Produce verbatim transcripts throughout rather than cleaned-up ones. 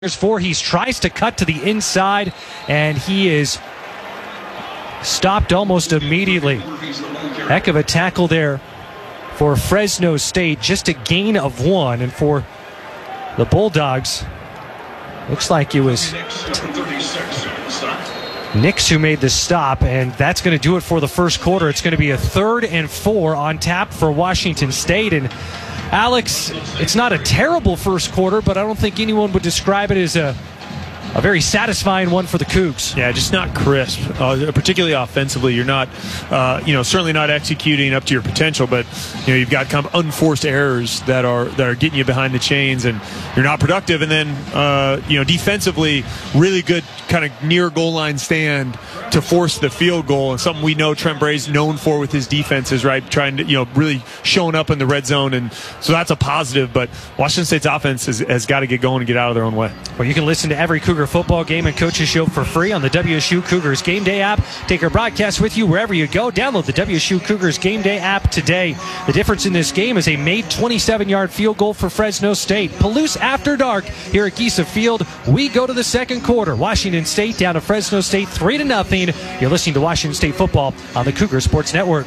There's four. He tries to cut to the inside, and he is stopped almost immediately. Heck of a tackle there for Fresno State. Just a gain of one. And for the Bulldogs, looks like it was Nix who made the stop, and that's going to do it for the first quarter. It's going to be a third and four on tap for Washington State. And Alex, it's not a terrible first quarter, but I don't think anyone would describe it as a a very satisfying one for the Cougs. Yeah, just not crisp, uh, particularly offensively. You're not, uh, you know, certainly not executing up to your potential, but, you know, you've got kind of unforced errors that are that are getting you behind the chains, and you're not productive. And then, uh, you know, defensively, really good kind of near goal line stand to force the field goal, and something we know Trent Bray's known for with his defenses, right? Trying to, you know, really showing up in the red zone, and so that's a positive. But Washington State's offense has, has got to get going and get out of their own way. Well, you can listen to every Cougar football game and coaches show for free on the W S U Cougars Game Day app. Take our broadcast with you wherever you go. Download the W S U Cougars Game Day app today. The difference in this game is a made twenty-seven-yard field goal for Fresno State. Palouse after dark here at Giesa Field. We go to the second quarter. Washington State down to Fresno State three to nothing. You're listening to Washington State football on the Cougar Sports Network.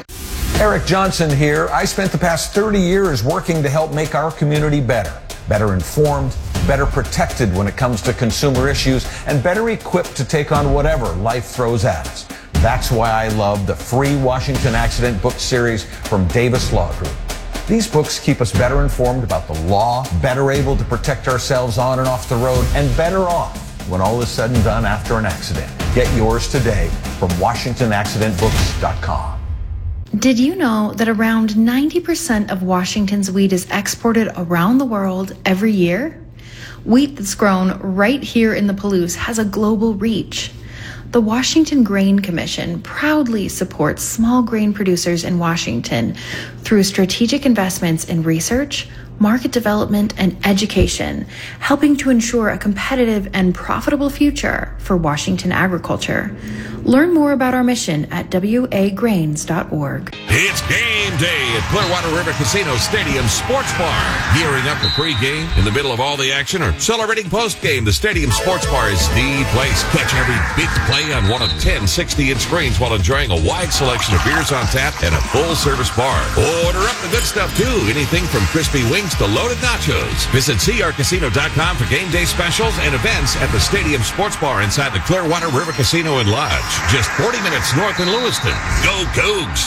Eric Johnson here. I spent the past thirty years working to help make our community better. Better informed, better protected when it comes to consumer issues, and better equipped to take on whatever life throws at us. That's why I love the free Washington Accident book series from Davis Law Group. These books keep us better informed about the law, better able to protect ourselves on and off the road, and better off when all is said and done after an accident. Get yours today from Washington Accident Books dot com. Did you know that around ninety percent of Washington's wheat is exported around the world every year? Wheat that's grown right here in the Palouse has a global reach. The Washington Grain Commission proudly supports small grain producers in Washington through strategic investments in research, market development, and education, helping to ensure a competitive and profitable future for Washington agriculture. Learn more about our mission at w a grains dot org. It's game day at Clearwater River Casino Stadium Sports Bar. Gearing up for pregame, in the middle of all the action, or celebrating postgame, the Stadium Sports Bar is the place. Catch every big play on one of ten sixty-inch screens while enjoying a wide selection of beers on tap and a full-service bar. Order up the good stuff, too. Anything from crispy wings to loaded nachos. Visit c r casino dot com for game day specials and events at the Stadium Sports Bar inside the Clearwater River Casino and Lodge. Just forty minutes north in Lewiston. Go Cougs!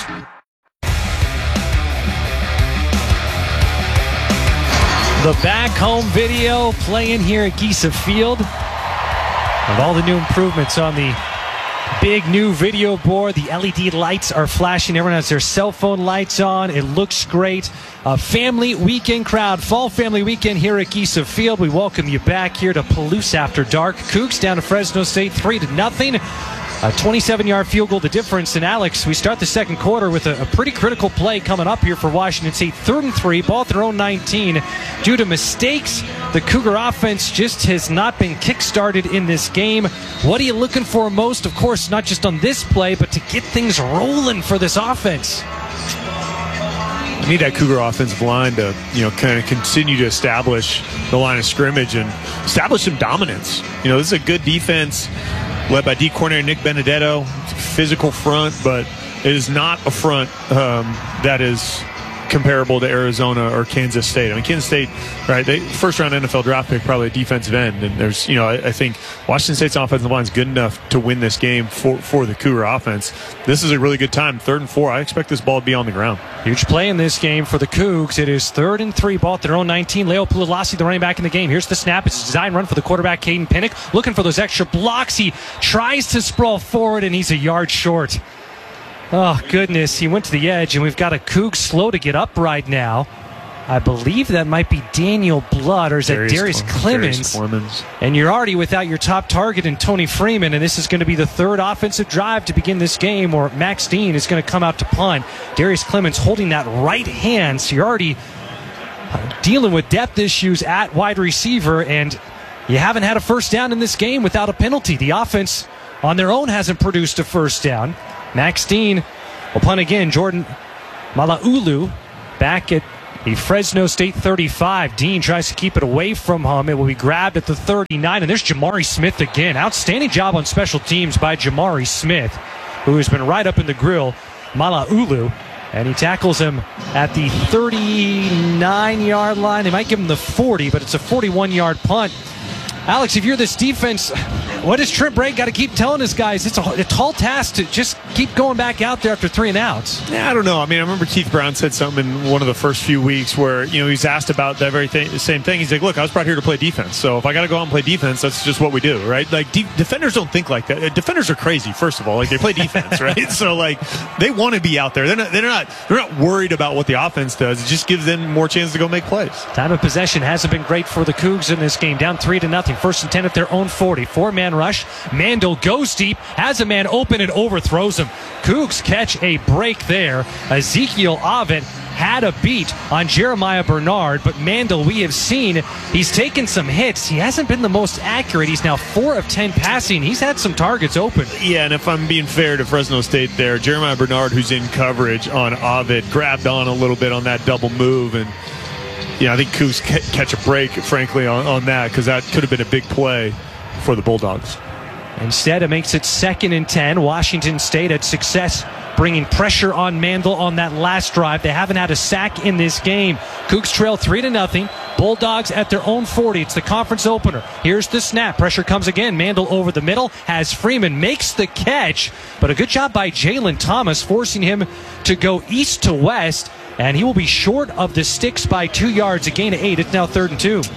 The back home video playing here at Giesa Field. With all the new improvements on the big new video board, the L E D lights are flashing. Everyone has their cell phone lights on. It looks great. A family weekend crowd, fall family weekend here at Giesa Field. We welcome you back here to Palouse after dark. Cougs down to Fresno State three to nothing. A twenty-seven-yard field goal, the difference. And Alex, we start the second quarter with a, a pretty critical play coming up here for Washington State. Third and three, ball at their own nineteen. Due to mistakes, the Cougar offense just has not been kick-started in this game. What are you looking for most? Of course, not just on this play, but to get things rolling for this offense. You need that Cougar offensive line to, you know, kind of continue to establish the line of scrimmage and establish some dominance. You know, this is a good defense led by D coordinator Nick Benedetto. It's a physical front, but it is not a front um, that is comparable to Arizona or Kansas State. I mean, Kansas State, right, they first round N F L draft pick, probably a defensive end. And there's, you know, I, I think Washington State's offensive line is good enough to win this game for, for the Cougar offense. This is a really good time. Third and four. I expect this ball to be on the ground. Huge play in this game for the Cougs. It is third and three, ball at their own nineteen. Leo Pulalasi, the running back in the game. Here's the snap. It's a design run for the quarterback, Caden Pinnock. Looking for those extra blocks. He tries to sprawl forward, and he's a yard short. Oh, goodness. He went to the edge, and we've got a Coug slow to get up right now. I believe that might be Daniel Blood, or is that Darius Clemens? Clemens. And you're already without your top target in Tony Freeman, and this is going to be the third offensive drive to begin this game, or Max Dean is going to come out to punt. Darius Clemens holding that right hand, so you're already dealing with depth issues at wide receiver, and you haven't had a first down in this game without a penalty. The offense on their own hasn't produced a first down. Max Dean will punt again. Jordan Malaulu back at The Fresno State thirty-five. Dean tries to keep it away from him. It will be grabbed at the thirty-nine. And there's Jamari Smith again. Outstanding job on special teams by Jamari Smith, who has been right up in the grill. Malaulu. And he tackles him at the thirty-nine-yard line. They might give him the forty, but it's a forty-one-yard punt. Alex, if you're this defense, what does Trent Bray got to keep telling his guys? It's a, a tall task to just keep going back out there after three and outs. Yeah, I don't know. I mean, I remember Keith Brown said something in one of the first few weeks where, you know, he's asked about that very thing, the same thing. He's like, look, I was brought here to play defense. So if I got to go out and play defense, that's just what we do, right? Like, de- defenders don't think like that. Defenders are crazy, first of all. Like, they play defense, right? So, like, they want to be out there. They're not, they're not, they're not worried about what the offense does. It just gives them more chance to go make plays. Time of possession hasn't been great for the Cougs in this game. Down three to nothing. First and ten at their own forty. Four-man rush. Mandel goes deep, has a man open and overthrows him. Cougs catch a break there. Ezekiel Ovid had a beat on Jeremiah Bernard, but Mandel, we have seen, he's taken some hits. He hasn't been the most accurate. He's now four of ten passing. He's had some targets open. Yeah, and if I'm being fair to Fresno State there, Jeremiah Bernard, who's in coverage on Ovid, grabbed on a little bit on that double move, and yeah, I think Cougs catch a break, frankly, on, on that, because that could have been a big play for the Bulldogs. Instead, it makes it second and ten. Washington State had success bringing pressure on Mandel on that last drive. They haven't had a sack in this game. Cougs trail three to nothing. Bulldogs at their own forty. It's the conference opener. Here's the snap. Pressure comes again. Mandel over the middle. Has Freeman. Makes the catch. But a good job by Jalen Thomas, forcing him to go east to west. And he will be short of the sticks by two yards. A gain of eight. It's now third and two.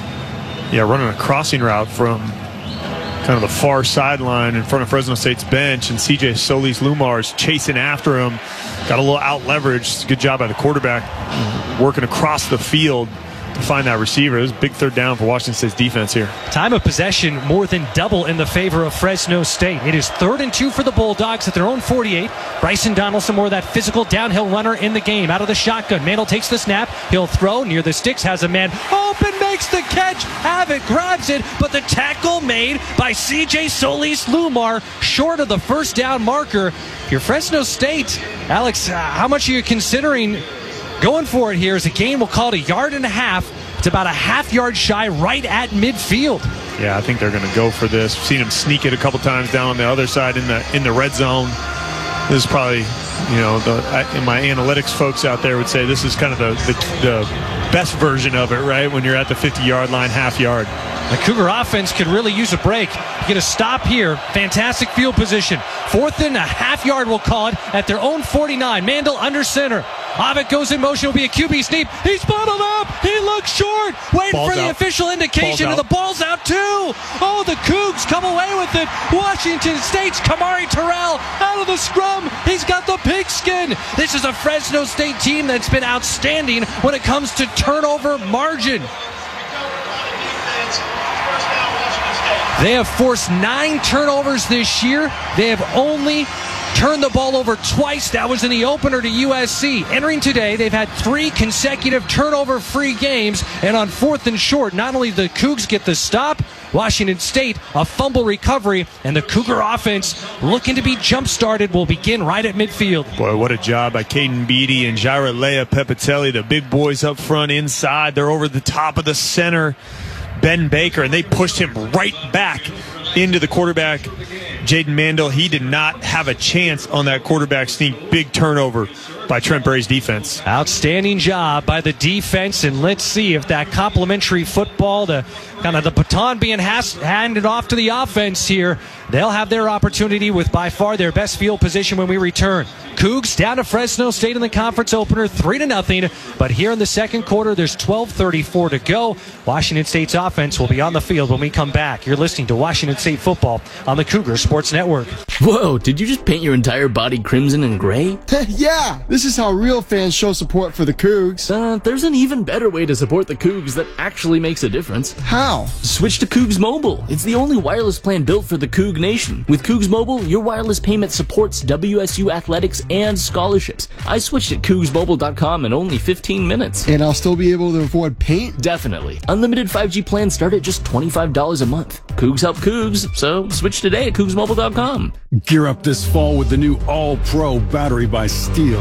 Yeah, running a crossing route from kind of the far sideline in front of Fresno State's bench, and C J Solis-Lumar is chasing after him. Got a little out leverage. Good job by the quarterback working across the field to find that receiver. It was a big third down for Washington State's defense here. Time of possession more than double in the favor of Fresno State. It is third and two for the Bulldogs at their own forty-eight. Bryson Donaldson, more of that physical downhill runner in the game. Out of the shotgun. Mandel takes the snap. He'll throw near the sticks. Has a man open. Makes the catch. Abbott grabs it. But the tackle made by C J Solis-Lumar short of the first down marker. If you're Fresno State, Alex, uh, how much are you considering going for it here? As a game, we'll call it a yard and a half. It's about a half yard shy, right at midfield. Yeah, I think they're going to go for this. We've seen them sneak it a couple times down on the other side in the in the red zone. This is probably, you know, the I, my analytics folks out there would say this is kind of the, the the best version of it, right? When you're at the fifty-yard line, half yard. The Cougar offense could really use a break. Get a stop here. Fantastic field position. Fourth and a half yard, we'll call it, at their own forty-nine. Mandel under center. Ovid goes in motion. Will be a Q B sneak. He's bottled up. He looks short. Waiting Ball's for the out. official indication, and the ball's out too. Oh, the Cougs come away with it. Washington State's Kamari Terrell out of the scrum. He's got the pigskin. This is a Fresno State team that's been outstanding when it comes to turnover margin. They have forced nine turnovers this year. They have only turned the ball over twice. That was in the opener to U S C. Entering today, they've had three consecutive turnover-free games. And on fourth and short, not only the Cougs get the stop, Washington State, a fumble recovery, and the Cougar offense looking to be jump-started will begin right at midfield. Boy, what a job by Caden Beatty and Jairalea Pepitelli, the big boys up front inside. They're over the top of the center. Ben Baker, and they pushed him right back into the quarterback, Jaden Mandel. He did not have a chance on that quarterback sneak. Big turnover by Trent Bray's defense. Outstanding job by the defense, and let's see if that complimentary football, the kind of the baton being has, handed off to the offense here, they'll have their opportunity with by far their best field position when we return. Cougs down to Fresno State in the conference opener, three to nothing. But here in the second quarter, there's twelve thirty-four to go. Washington State's offense will be on the field when we come back. You're listening to Washington State football on the Cougar Sports Network. Whoa, did you just paint your entire body crimson and gray? Yeah, this is how real fans show support for the Cougs. Uh, there's an even better way to support the Cougs that actually makes a difference. How? Switch to Cougs Mobile. It's the only wireless plan built for the Coug Nation. With Cougs Mobile, your wireless payment supports W S U athletics and scholarships. I switched at Cougs Mobile dot com in only fifteen minutes. And I'll still be able to afford paint? Definitely. Unlimited five G plans start at just twenty-five dollars a month. Cougs help Cougs, so switch today at Cougs Mobile dot com. Gear up this fall with the new All-Pro battery by Steel.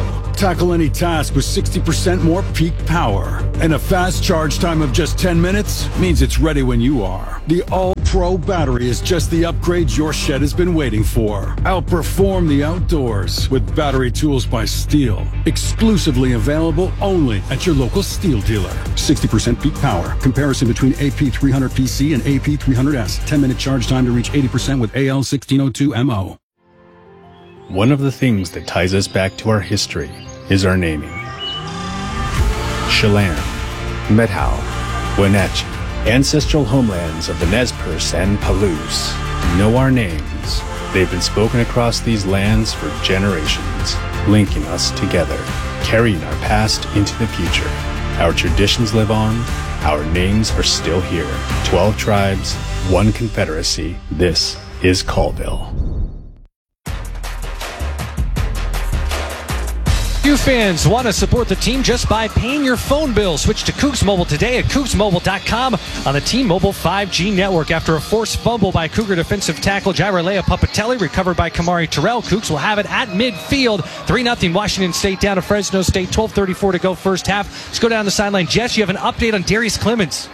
Tackle any task with sixty percent more peak power. And a fast charge time of just ten minutes means it's ready when you are. The All-Pro battery is just the upgrade your shed has been waiting for. Outperform the outdoors with battery tools by Steel. Exclusively available only at your local Steel dealer. sixty percent peak power. Comparison between A P three hundred P C and A P three hundred S. ten minute charge time to reach eighty percent with A L sixteen oh two M O. One of the things that ties us back to our history is our naming. Chelan, Methow, Wenatchee, ancestral homelands of the Nez Perce and Palouse, know our names. They've been spoken across these lands for generations, linking us together, carrying our past into the future. Our traditions live on, our names are still here. Twelve tribes, one confederacy. This is Colville. You fans want to support the team just by paying your phone bill. Switch to Cougs Mobile today at Cougs Mobile dot com on the T-Mobile five G network. After a forced fumble by Cougar defensive tackle Jairalea Papatelli, recovered by Kamari Terrell, Cougs will have it at midfield. three nothing Washington State down to Fresno State. twelve thirty-four to go first half. Let's go down the sideline. Jess, you have an update on Darius Clemens.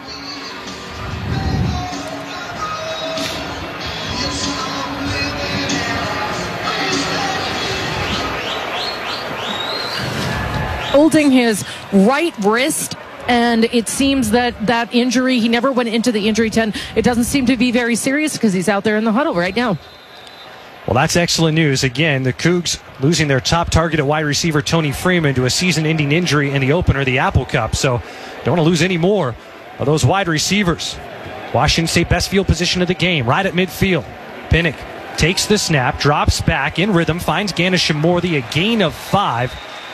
Holding his right wrist, and it seems that that injury, he never went into the injury tent. It doesn't seem to be very serious because he's out there in the huddle right now. Well, that's excellent news. Again, the Cougs losing their top target at wide receiver Tony Freeman to a season-ending injury in the opener, the Apple Cup. So don't want to lose any more of those wide receivers. Washington State best field position of the game, right at midfield. Pinnock takes the snap, drops back in rhythm, finds Ganeshimorthy, a gain of five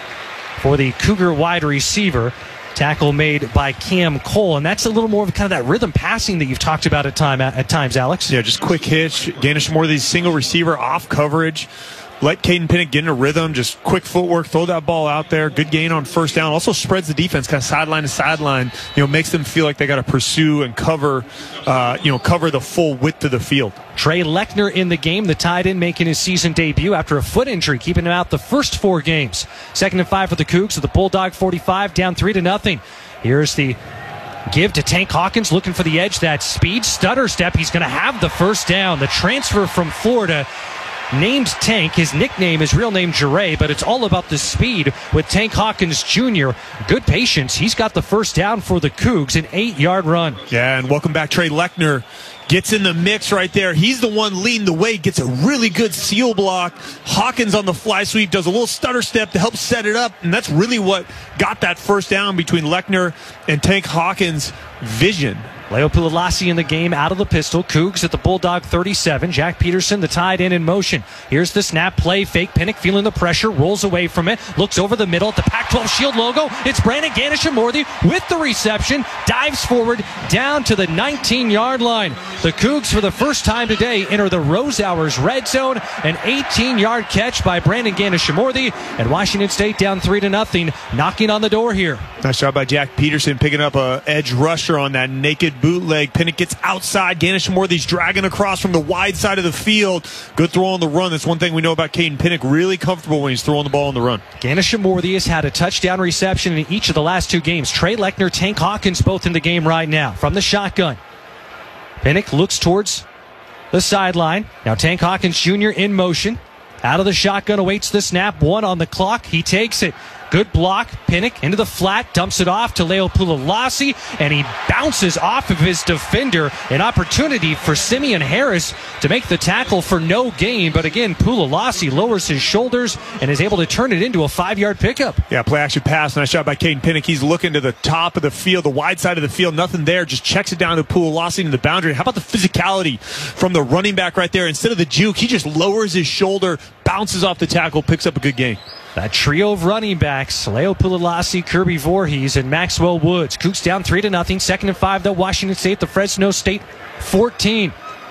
for the Cougar wide receiver. Tackle made by Cam Cole, and that's a little more of kind of that rhythm passing that you've talked about at time at times, Alex. Yeah, just quick hitch. Ganeshimorthy's single receiver off coverage. Let Caden Pinnock get in a rhythm, just quick footwork, throw that ball out there. Good gain on first down. Also spreads the defense kind of sideline to sideline. You know, makes them feel like they got to pursue and cover, uh, you know, cover the full width of the field. Trey Lechner in the game, the tight end making his season debut after a foot injury, keeping him out the first four games. Second and five for the Cougs with the Bulldog forty-five, down three to nothing. Here's the give to Tank Hawkins, looking for the edge, that speed, stutter step. He's going to have the first down. The transfer from Florida, named Tank. His nickname is real name Jure, but it's all about the speed with Tank Hawkins Junior Good patience. He's got the first down for the Cougs, an eight-yard run. Yeah, and welcome back, Trey Lechner. Gets in the mix right there. He's the one leading the way. Gets a really good seal block. Hawkins on the fly sweep does a little stutter step to help set it up, and that's really what got that first down between Lechner and Tank Hawkins' vision. Leo Pulalasi in the game, out of the pistol. Cougs at the Bulldog thirty-seven. Jack Peterson, the tight end, in motion. Here's the snap, play, fake. Pinnock feeling the pressure, rolls away from it, looks over the middle at the Pac twelve Shield logo. It's Brandon Ganeshimorthy with the reception, dives forward down to the nineteen-yard line. The Cougs, for the first time today, enter the Rose Hours red zone. An eighteen-yard catch by Brandon Ganeshimorthy, and Washington State down three to nothing, knocking on the door here. Nice job by Jack Peterson picking up a edge rusher on that naked bootleg. Pinnock gets outside. Ganeshimorthy's dragging across from the wide side of the field. Good throw on the run. That's one thing we know about Caden Pinnock. Really comfortable when he's throwing the ball on the run. Ganeshimorthy has had a touchdown reception in each of the last two games. Trey Lechner, Tank Hawkins both in the game right now. From the shotgun, Pinnock looks towards the sideline. Now Tank Hawkins Junior in motion. Out of the shotgun, awaits the snap. One on the clock. He takes it. Good block. Pinnock into the flat, dumps it off to Leo Pulalasi, and he bounces off of his defender. An opportunity for Simeon Harris to make the tackle for no gain. But again, Pulalasi lowers his shoulders and is able to turn it into a five-yard pickup. Yeah, play action pass. Nice shot by Caden Pinnock. He's looking to the top of the field, the wide side of the field. Nothing there. Just checks it down to Pulalasi to the boundary. How about the physicality from the running back right there? Instead of the juke, he just lowers his shoulder, bounces off the tackle, picks up a good gain. That trio of running backs, Leo Pulalasi, Kirby Voorhees, and Maxwell Woods. Cougs down three to nothing. Second and five, though. Washington State, the Fresno State fourteen.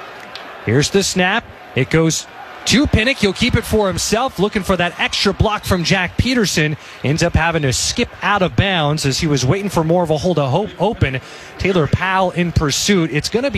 Here's the snap. It goes to Pinnock. He'll keep it for himself, looking for that extra block from Jack Peterson. Ends up having to skip out of bounds as he was waiting for more of a hole to hope open. Taylor Powell in pursuit. It's going to be a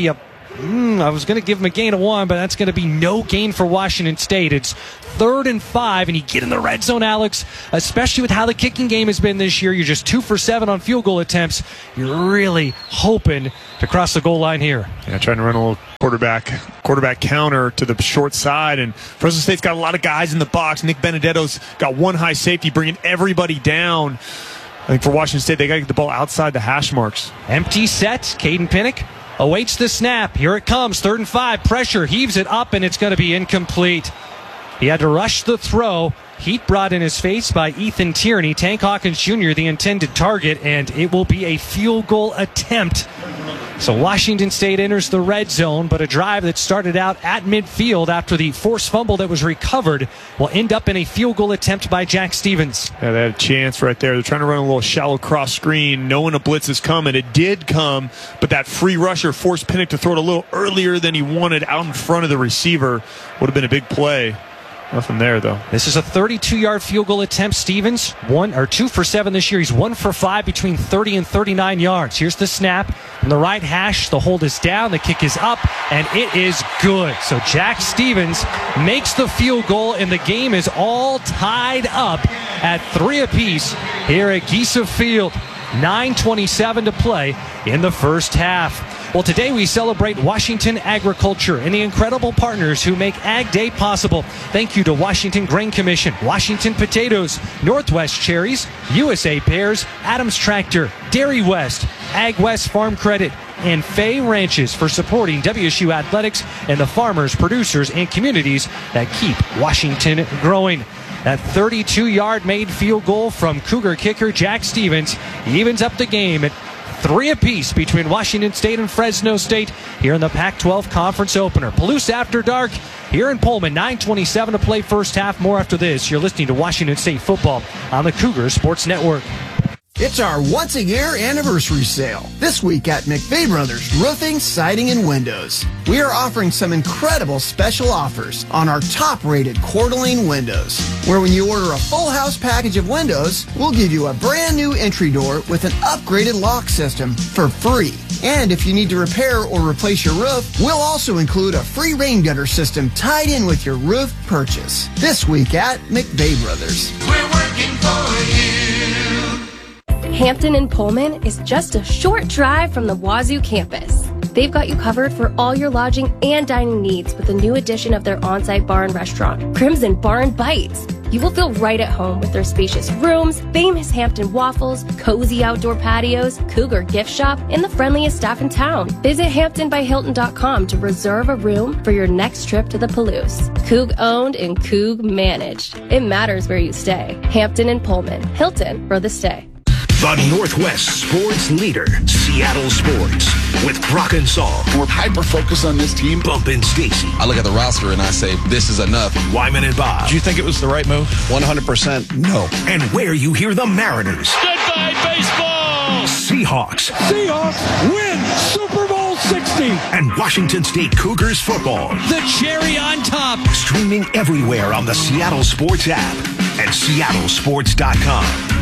Mm, I was going to give him a gain of one, but that's going to be no gain for Washington State. It's third and five, and you get in the red zone, Alex, especially with how the kicking game has been this year. You're just two for seven on field goal attempts. You're really hoping to cross the goal line here. Yeah, trying to run a little quarterback quarterback counter to the short side, and Fresno State's got a lot of guys in the box. Nick Benedetto's got one high safety, bringing everybody down. I think for Washington State, they got to get the ball outside the hash marks. Empty set. Caden Pinnock awaits the snap. Here it comes. Third and five. Pressure. Heaves it up, and it's going to be incomplete. He had to rush the throw. Heat brought in his face by Ethan Tierney. Tank Hawkins Junior, the intended target, and it will be a field goal attempt. So Washington State enters the red zone, but a drive that started out at midfield after the forced fumble that was recovered will end up in a field goal attempt by Jack Stevens. Yeah, they had a chance right there. They're trying to run a little shallow cross screen, knowing a blitz is coming. It did come, but that free rusher forced Pinnock to throw it a little earlier than he wanted out in front of the receiver. Would have been a big play. Nothing there, though. This is a thirty-two-yard field goal attempt. Stevens, one or two for seven this year. He's one for five between thirty and thirty-nine yards. Here's the snap from the right hash. The hold is down. The kick is up, and it is good. So Jack Stevens makes the field goal, and the game is all tied up at three apiece here at Giesa Field. nine twenty-seven to play in the first half. Well, today we celebrate Washington agriculture and the incredible partners who make Ag Day possible. Thank you to Washington Grain Commission, Washington Potatoes, Northwest Cherries, U S A Pears, Adams Tractor, Dairy West, Ag West Farm Credit, and Fay Ranches for supporting W S U athletics and the farmers, producers, and communities that keep Washington growing. That thirty-two-yard made field goal from Cougar kicker Jack Stevens evens up the game at three apiece between Washington State and Fresno State here in the Pac twelve Conference Opener. Palouse After Dark here in Pullman. nine twenty-seven to play first half. More after this. You're listening to Washington State football on the Cougar Sports Network. It's our once-a-year anniversary sale. This week at McVeigh Brothers Roofing, Siding, and Windows. We are offering some incredible special offers on our top-rated Coeur d'Alene windows, where when you order a full house package of windows, we'll give you a brand new entry door with an upgraded lock system for free. And if you need to repair or replace your roof, we'll also include a free rain gutter system tied in with your roof purchase. This week at McVeigh Brothers. We're working for you. Hampton and Pullman is just a short drive from the Wazoo campus. They've got you covered for all your lodging and dining needs with a new addition of their on-site bar and restaurant, Crimson Bar and Bites. You will feel right at home with their spacious rooms, famous Hampton waffles, cozy outdoor patios, Cougar gift shop, and the friendliest staff in town. Visit Hampton by Hilton dot com to reserve a room for your next trip to the Palouse. Coug owned and Coug managed. It matters where you stay. Hampton and Pullman. Hilton for the stay. The Northwest sports leader, Seattle Sports, with Brock and Saul. We're hyper-focused on this team. Bump and Stacy. I look at the roster and I say, this is enough. Wyman and Bob. Do you think it was the right move? one hundred percent no. And where you hear the Mariners. Goodbye, baseball! Seahawks. Seahawks win Super Bowl sixty. And Washington State Cougars football. The cherry on top. Streaming everywhere on the Seattle Sports app and seattle sports dot com.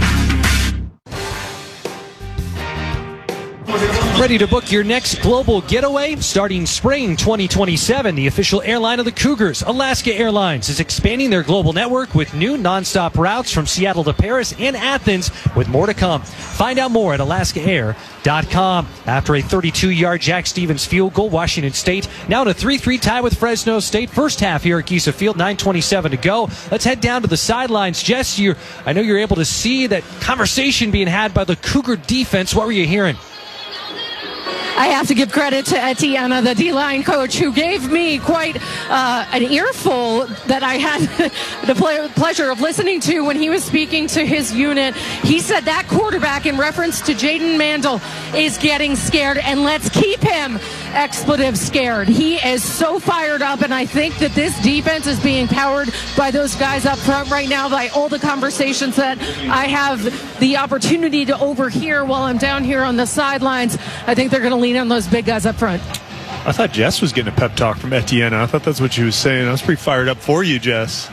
Ready to book your next global getaway? Starting spring twenty twenty-seven, the official airline of the Cougars, Alaska Airlines, is expanding their global network with new nonstop routes from Seattle to Paris and Athens, with more to come. Find out more at alaska air dot com. After a thirty-two-yard Jack Stevens field goal, Washington State now in a three three tie with Fresno State. First half here at Giesa Field, nine twenty-seven to go. Let's head down to the sidelines. Jess, you, I know you're able to see that conversation being had by the Cougar defense. What were you hearing? I have to give credit to Etienne, the D-line coach, who gave me quite uh, an earful that I had the ple- pleasure of listening to when he was speaking to his unit. He said that quarterback, in reference to Jaden Mandel, is getting scared, and let's keep him expletive scared. He is so fired up, and I think that this defense is being powered by those guys up front right now, by all the conversations that I have the opportunity to overhear while I'm down here on the sidelines. I think they're going to lean on those big guys up front. I thought Jess was getting a pep talk from Etienne. I thought that's what she was saying. I was pretty fired up for you, Jess.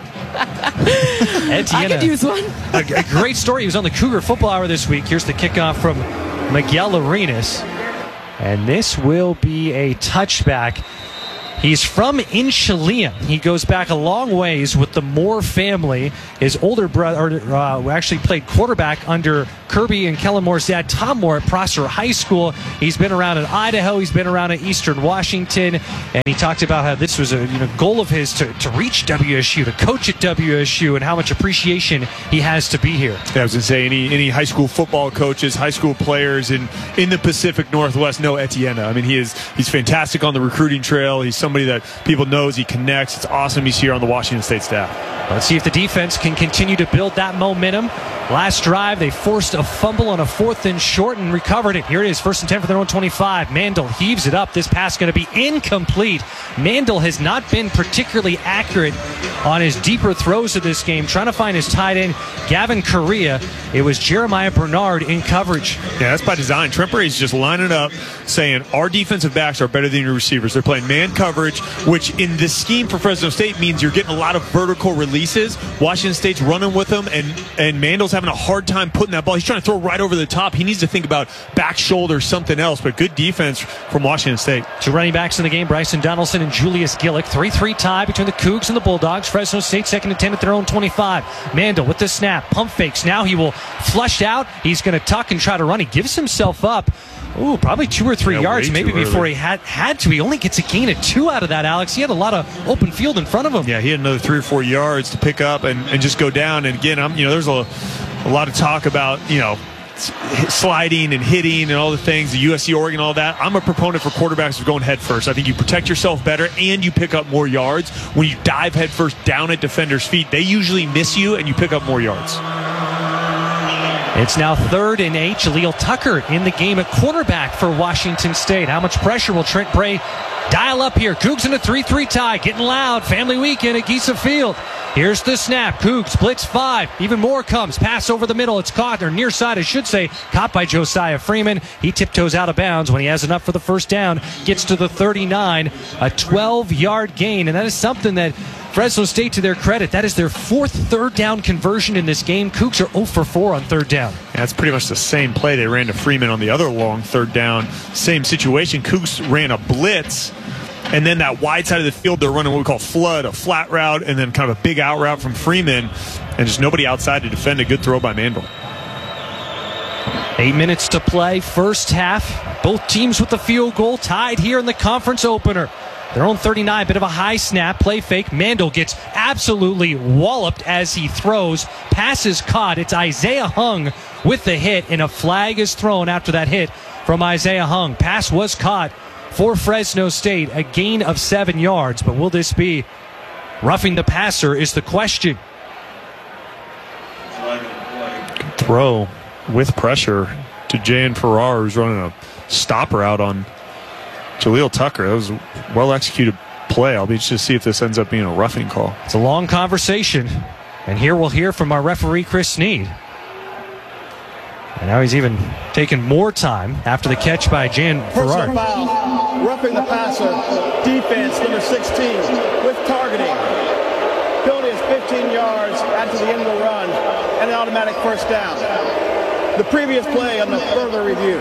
I could use one. a, a great story. He was on the Cougar Football Hour this week. Here's the kickoff from Miguel Arenas. And this will be a touchback. He's from Inchaleem. He goes back a long ways with the Moore family. His older brother uh, actually played quarterback under Kirby and Kellen Moore's dad, Tom Moore, at Prosser High School. He's been around in Idaho. He's been around in Eastern Washington. And he talked about how this was a you know, goal of his to, to reach W S U, to coach at W S U, and how much appreciation he has to be here. Yeah, I was going to say, any any high school football coaches, high school players in, in the Pacific Northwest know Etienne. I mean, he is he's fantastic on the recruiting trail. He's somebody that people knows, he connects. It's awesome he's here on the Washington State staff. Let's see if the defense can continue to build that momentum. Last drive, they forced a fumble on a fourth and short and recovered it. Here it is, first and ten for their own twenty-five. Mandel heaves it up. This pass going to be incomplete. Mandel has not been particularly accurate on his deeper throws of this game, trying to find his tight end, Gavin Correa. It was Jeremiah Bernard in coverage. Yeah, that's by design. Trent Brady's just lining up, saying our defensive backs are better than your receivers. They're playing man coverage, which in this scheme for Fresno State means you're getting a lot of vertical releases. Washington State's running with them, and, and Mandel's having a hard time putting that ball. He's trying to throw right over the top. He needs to think about back shoulder, something else, but good defense from Washington State. Two running backs in the game, Bryson Donaldson and Julius Gillick. three three tie between the Cougs and the Bulldogs. Fresno State second and ten at their own twenty-five. Mandel with the snap, pump fakes. Now he will flush out. He's going to tuck and try to run. He gives himself up. Ooh, probably two or three yeah, yards maybe before early. he had had to. He only gets a gain of two out of that, Alex. He had a lot of open field in front of him. Yeah, he had another three or four yards to pick up and, and just go down. And again, I'm you know, there's a, a lot of talk about, you know, sliding and hitting and all the things, the U S C, Oregon, all that. I'm a proponent for quarterbacks of going head first. I think you protect yourself better and you pick up more yards. When you dive head first down at defenders' feet, they usually miss you and you pick up more yards. It's now third and eight. Jaleel Tucker in the game at quarterback for Washington State. How much pressure will Trent Bray dial up here? Cougs in a three three tie. Getting loud. Family weekend at Giesa Field. Here's the snap. Cougs blitz five. Even more comes. Pass over the middle. It's caught, or near side, I should say. Caught by Josiah Freeman. He tiptoes out of bounds when he has enough for the first down. Gets to the thirty-nine. A twelve-yard gain, and that is something that Fresno State, to their credit, that is their fourth third down conversion in this game. Cougs are zero for four on third down. Yeah, that's pretty much the same play they ran to Freeman on the other long third down. Same situation. Cougs ran a blitz, and then that wide side of the field, they're running what we call flood, a flat route, and then kind of a big out route from Freeman, and just nobody outside to defend. A good throw by Mandel. Eight minutes to play, first half. Both teams with the field goal, tied here in the conference opener. Their own thirty-nine, bit of a high snap, play fake. Mandel gets absolutely walloped as he throws. Pass is caught. It's Isaiah Hung with the hit, and a flag is thrown after that hit from Isaiah Hung. Pass was caught for Fresno State, a gain of seven yards. But will this be roughing the passer is the question. Good throw with pressure to Jan Farrar, who's running a stop route on Jaleel Tucker. That was a well-executed play. I'll be interested to see if this ends up being a roughing call. It's a long conversation, and here we'll hear from our referee, Chris Sneed. And now he's even taken more time after the catch by Jan Farrar. Personal foul, roughing the passer, defense number sixteen with targeting. Penalty is fifteen yards after the end of the run, and an automatic first down. The previous play on the further review.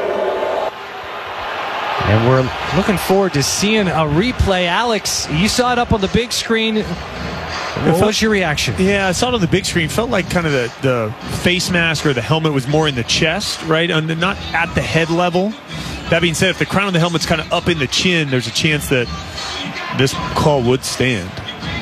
And we're looking forward to seeing a replay. Alex, you saw it up on the big screen. What felt, was your reaction? Yeah, I saw it on the big screen. Felt like kind of the, the face mask or the helmet was more in the chest, right? And not at the head level. That being said, if the crown of the helmet's kind of up in the chin, there's a chance that this call would stand.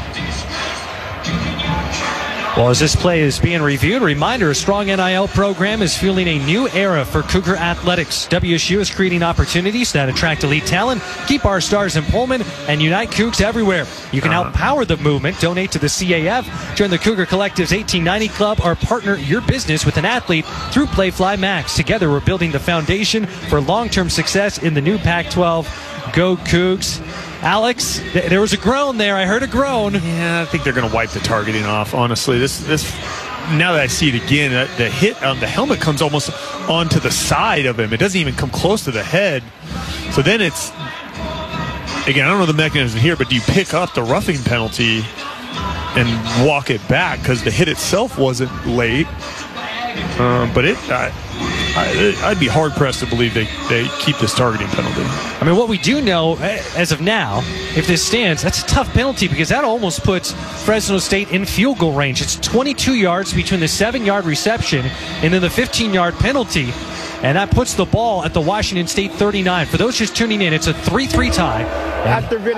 Well, as this play is being reviewed, a reminder, a strong N I L program is fueling a new era for Cougar athletics. W S U is creating opportunities that attract elite talent, keep our stars in Pullman, and unite Cougs everywhere. You can uh-huh. help power the movement, donate to the C A F, join the Cougar Collective's eighteen ninety Club, or partner your business with an athlete through Playfly Max. Together, we're building the foundation for long-term success in the new Pac twelve. Go Cougs. Alex, th- there was a groan there. I heard a groan. Yeah, I think they're going to wipe the targeting off, honestly. This, this. Now that I see it again, uh, the hit on the helmet comes almost onto the side of him. It doesn't even come close to the head. So then it's, again, I don't know the mechanism here, but do you pick up the roughing penalty and walk it back? Because the hit itself wasn't late. Um, but it, uh, I, I'd be hard pressed to believe they, they keep this targeting penalty. I mean, what we do know as of now, if this stands, that's a tough penalty because that almost puts Fresno State in field goal range. It's twenty-two yards between the seven-yard reception and then the fifteen-yard penalty, and that puts the ball at the Washington State thirty-nine. For those just tuning in, it's a three three tie. After video